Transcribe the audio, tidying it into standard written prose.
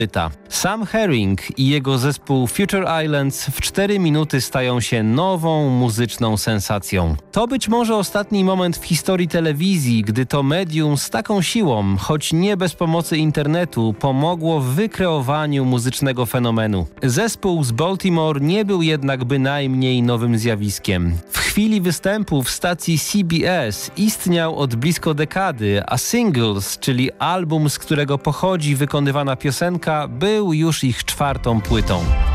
Sam Herring i jego zespół Future Islands w 4 minuty stają się nową muzyczną sensacją. To być może ostatni moment w historii telewizji, gdy to medium z taką siłą, choć nie bez pomocy internetu, pomogło w wykreowaniu muzycznego fenomenu. Zespół z Baltimore nie był jednak bynajmniej nowym zjawiskiem. W chwili występu w stacji CBS istniał od blisko dekady, a Singles, czyli album, z którego pochodzi wykonywana piosenka, był już ich 4. płytą.